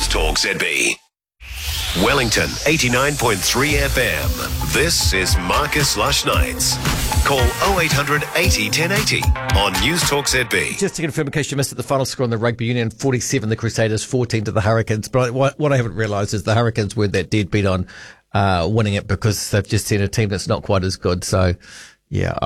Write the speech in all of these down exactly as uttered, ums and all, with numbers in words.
Talk Z B. Wellington eighty-nine point three F M. This is Marcus Lush Nights. Call oh eight hundred eighty ten eighty on News Talk Z B. Just to confirm, in case you missed it, the final score on the Rugby Union, forty-seven the Crusaders, fourteen to the Hurricanes. But what, what I haven't realised is the Hurricanes weren't that deadbeat on uh, winning it because they've just seen a team that's not quite as good. So, yeah.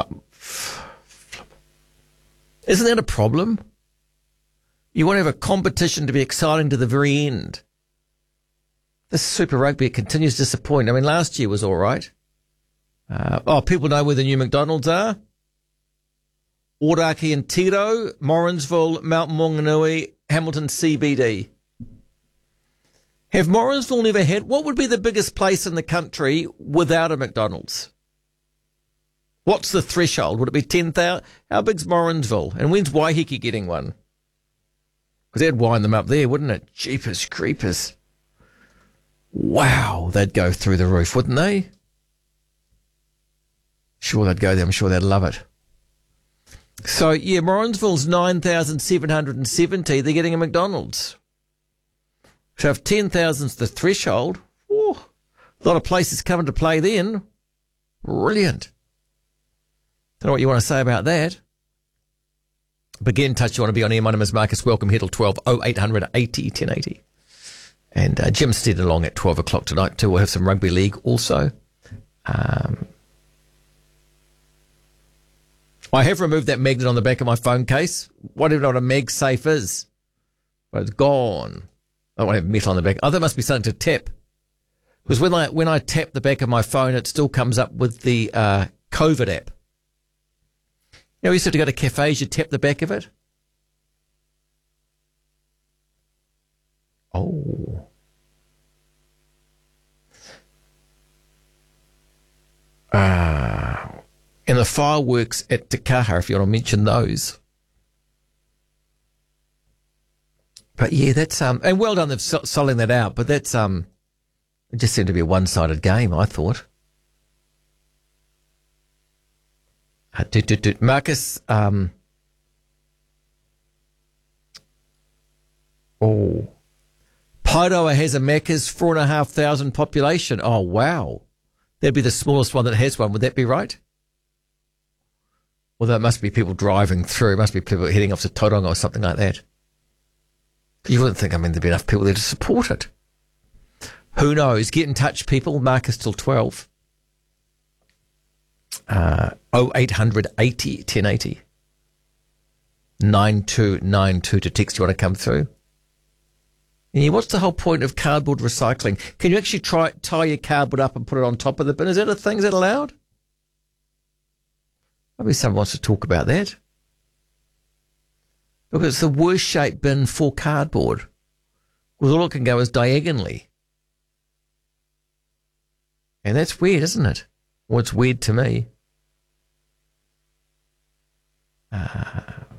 Isn't that a problem? You want to have a competition to be exciting to the very end. This Super Rugby, it continues to disappoint. I mean, last year was all right. Uh, oh, people know where the new McDonald's are. Aoraki and Tiro, Morrinsville, Mount Maunganui, Hamilton C B D. Have Morrinsville never had... What would be the biggest place in the country without a McDonald's? What's the threshold? Would it be ten thousand? How big's Morrinsville? And when's Waiheke getting one? Because they'd wind them up there, wouldn't it? Jeepers creepers. Wow, they'd go through the roof, wouldn't they? Sure, they'd go there. I'm sure they'd love it. So, yeah, Morrinsville's nine thousand seven hundred seventy. They're getting a McDonald's. So if ten thousand's the threshold, oh, a lot of places come into play then. Brilliant. Don't know what you want to say about that. But get in touch. You want to be on air. My name is Marcus. Welcome here till twelve. oh eight hundred eighty ten eighty. And uh, Jim Stead along at twelve o'clock tonight too. We'll have some rugby league also. Um, I have removed that magnet on the back of my phone case. What do you know what a MagSafe is? Well, it's gone. I don't have metal on the back. Oh, there must be something to tap. Because when I when I tap the back of my phone, it still comes up with the uh, COVID app. You know, we used to have to go to cafes, you tap the back of it. Oh. Ah. Uh, and the fireworks at Te Kaha, if you want to mention those. But yeah, that's, um, and well done, they've so- selling that out, but that's, um, it just seemed to be a one-sided game, I thought. Uh, do, do, do. Marcus, um, oh, Paeroa has a Macca's, four and a half thousand population. Oh, wow. That'd be the smallest one that has one. Would that be right? Well, there must be people driving through. It must be people heading off to Tauranga or something like that. You wouldn't think, I mean, there'd be enough people there to support it. Who knows? Get in touch, people. Marcus till twelve. Uh, oh eight hundred eighty ten eighty. nine two nine two to text you want to come through. Yeah, what's the whole point of cardboard recycling? Can you actually try tie your cardboard up and put it on top of the bin? Is that a thing? Is that allowed? Maybe someone wants to talk about that. Because it's the worst shaped bin for cardboard. Because all it can go is diagonally. And that's weird, isn't it? Well, it's weird to me. Uh,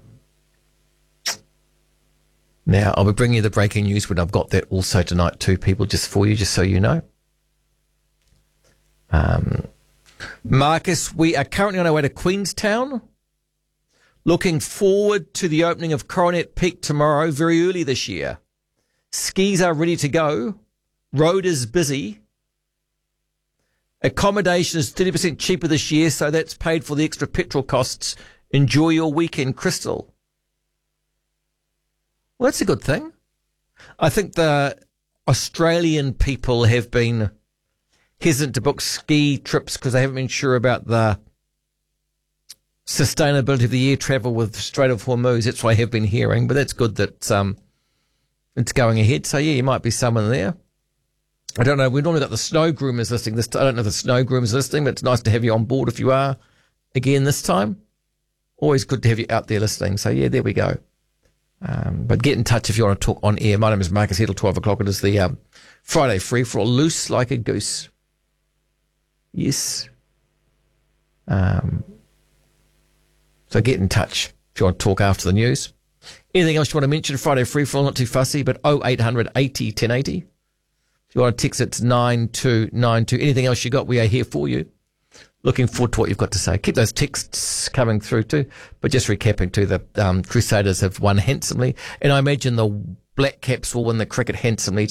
now, I'll be bringing you the breaking news when I've got that also tonight too, people, just for you, just so you know. Um, Marcus, we are currently on our way to Queenstown. Looking forward to the opening of Coronet Peak tomorrow, very early this year. Skis are ready to go. Road is busy. Accommodation is thirty percent cheaper this year, so that's paid for the extra petrol costs. Enjoy your weekend, Crystal. Well, that's a good thing. I think the Australian people have been hesitant to book ski trips because they haven't been sure about the sustainability of the air travel with Strait of Hormuz. That's what I have been hearing, but that's good that um, it's going ahead. So, yeah, you might be someone there. I don't know. We've normally got the snow groomers listening. This, I don't know if the snow groomers listening, but it's nice to have you on board if you are again this time. Always good to have you out there listening. So, yeah, there we go. Um, but get in touch if you want to talk on air. My name is Marcus here till twelve o'clock. It is the um, Friday free for all, loose like a goose. Yes. Um, so get in touch if you want to talk after the news. Anything else you want to mention? Friday free for all, not too fussy, but oh eight hundred eighty ten eighty. If you want to text, it's nine two nine two. Anything else you got, we are here for you. Looking forward to what you've got to say. Keep those texts coming through too. But just recapping too, the um, Crusaders have won handsomely. And I imagine the Black Caps will win the cricket handsomely